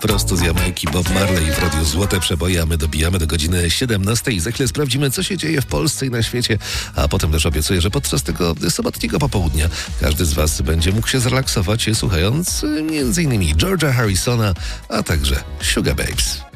Prosto z Jamajki Bob Marley w Radiu Złote Przeboje, a my dobijamy do godziny 17 i za chwilę sprawdzimy, co się dzieje w Polsce i na świecie, a potem też obiecuję, że podczas tego sobotniego popołudnia każdy z was będzie mógł się zrelaksować, słuchając m.in. George'a Harrisona, a także Sugar Babes.